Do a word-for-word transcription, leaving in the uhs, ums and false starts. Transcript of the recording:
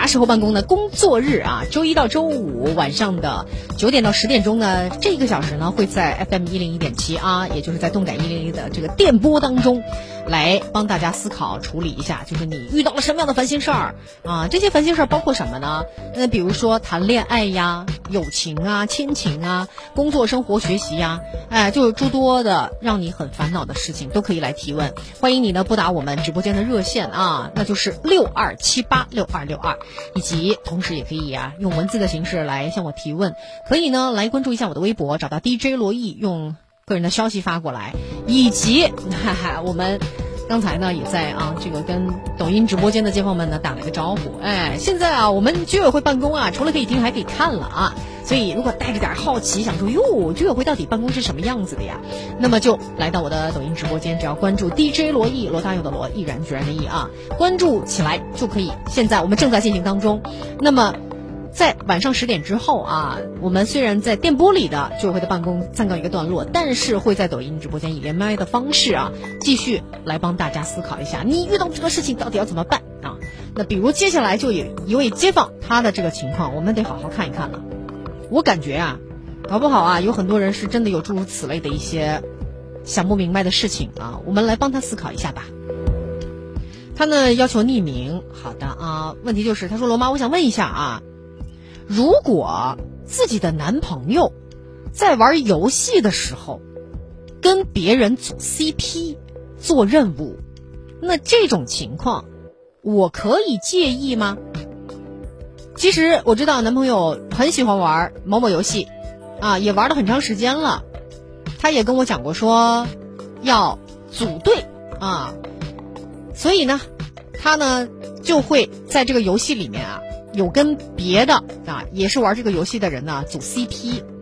时候办公呢？工作日啊，周一到周五晚上的九点到十点钟呢，这一个小时呢会在 F M 一零一点七啊，也就是在动感一零一的这个电波当中，来帮大家思考处理一下，就是你遇到了什么样的烦心事儿啊？这些烦心事儿包括什么呢？那比如说谈恋爱呀、友情啊、亲情啊、工作、生活、学习呀，哎，就有诸多的让你很烦恼的事情都可以来提问。欢迎你呢拨打我们直播间的热线啊，那就是六二七八六二六二，以及同时也可以啊用文字的形式来向我提问。可以呢来关注一下我的微博，找到 D J 罗毅，用个人的消息发过来，以及哈哈我们刚才呢也在啊这个跟抖音直播间的街坊们呢打了个招呼。哎，现在啊我们居委会办公啊，除了可以听还可以看了啊，所以如果带着点好奇，想说哟居委会到底办公是什么样子的呀，那么就来到我的抖音直播间，只要关注 D J 罗毅，罗大佑的罗，毅然决然的毅啊，关注起来就可以。现在我们正在进行当中，那么在晚上十点之后啊，我们虽然在电波里的居委会的办公暂告一个段落，但是会在抖音直播间以连麦的方式啊，继续来帮大家思考一下，你遇到这个事情到底要怎么办啊？那比如接下来就有一位街坊，他的这个情况我们得好好看一看了。我感觉啊，搞不好啊，有很多人是真的有诸如此类的一些想不明白的事情啊，我们来帮他思考一下吧。他呢要求匿名，好的啊，问题就是他说罗妈，我想问一下啊，如果自己的男朋友在玩游戏的时候跟别人组 C P 做任务，那这种情况我可以介意吗？其实我知道男朋友很喜欢玩某某游戏啊，也玩了很长时间了，他也跟我讲过说要组队啊，所以呢他呢就会在这个游戏里面啊有跟别的啊也是玩这个游戏的人呢组 C P。